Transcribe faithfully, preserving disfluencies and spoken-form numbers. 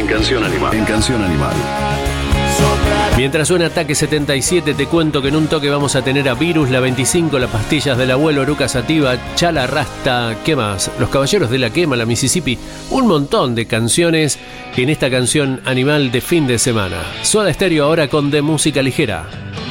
Canción Animal. En Canción Animal. Mientras suena Ataque setenta y siete, te cuento que en un toque vamos a tener a Virus, La veinticinco, Las Pastillas del Abuelo, Oruca Sativa, Chala Rasta, ¿qué más? Los Caballeros de la Quema, La Mississippi, un montón de canciones en esta Canción Animal de fin de semana. Soda Stereo ahora con De Música Ligera.